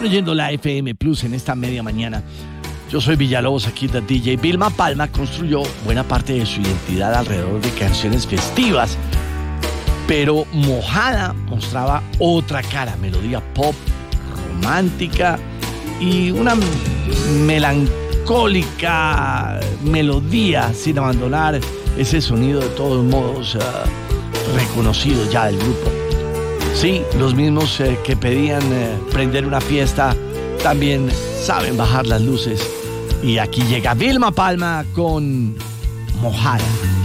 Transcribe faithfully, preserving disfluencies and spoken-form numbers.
Están oyendo la F M Plus en esta media mañana. Yo soy Villalobos, aquí de D J. Vilma Palma construyó buena parte de su identidad alrededor de canciones festivas, pero Mojada mostraba otra cara, melodía pop, romántica y una melancólica melodía sin abandonar ese sonido de todos modos uh, reconocido ya del grupo. Sí, los mismos eh, que pedían eh, prender una fiesta también saben bajar las luces. Y aquí llega Vilma Palma con Mojada.